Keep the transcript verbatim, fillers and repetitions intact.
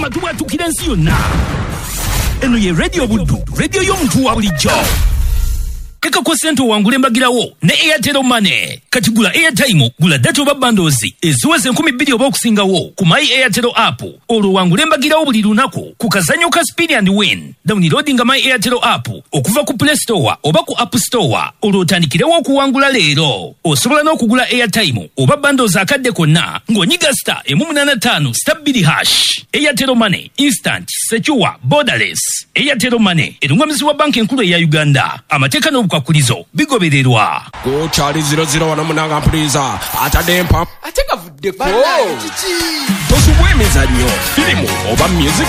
Matuwa tukirensi yonna. Eno ye Radio Buddu, radio y'omuntu wa bulijjo. Keka kwa sento wangule mbagirawo ne Airtel Money. Kati gula airtime, gula data oba bundles eziweze nkumi bbiri oba okusingawo ku My Airtel app. Olwo wangule mbagirawo buli lunako ku kazanyo ka Speed and Win. Downloadinga My Airtel app okuva ku Play Store oba ku App Store. Olwo otandikirewo okuwangula leero. Osobola n'okugula airtime oba bundles akadde konna ng'onyiga star emu munana ttaano star bbiri hash. Airtel Money, instant, secure, borderless. Airtel Money erungamizibwa banki enkulu eya Uganda. Amateeka n'obukwakkulizo bigobererwa. Go Charlie zero zero wana munanga mpuliza atadempa ateka vudde ko tosubwe emizannyo firimu oba music